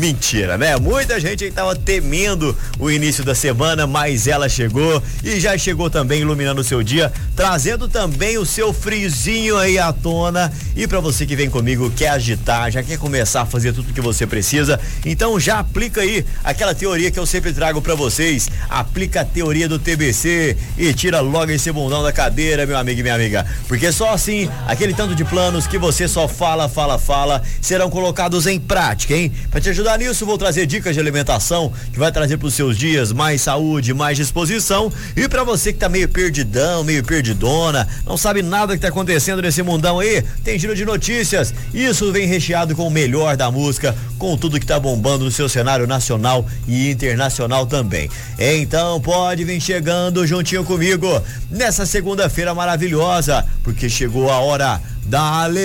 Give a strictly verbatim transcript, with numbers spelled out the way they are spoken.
Mentira, né? Muita gente estava temendo o início da semana, mas ela chegou e já chegou também iluminando o seu dia, trazendo também o seu friozinho aí à tona. E para você que vem comigo, quer agitar, já quer começar a fazer tudo que você precisa, então já aplica aí aquela teoria que eu sempre trago para vocês. Aplica a teoria do T B C e tira logo esse bundão da cadeira, meu amigo e minha amiga, porque só assim, aquele tanto de planos que você só fala, fala, fala, serão colocados em prática, hein? Para te ajudar nisso, vou trazer dicas de alimentação que vai trazer para os seus dias mais saúde, mais disposição. E para você que tá meio perdidão, meio perdidona, não sabe nada que tá acontecendo nesse mundão aí, tem giro de notícias. Isso vem recheado com o melhor da música, com tudo que tá bombando no seu cenário nacional e internacional também. Então pode vir chegando juntinho comigo nessa segunda-feira maravilhosa, porque chegou a hora da alegria.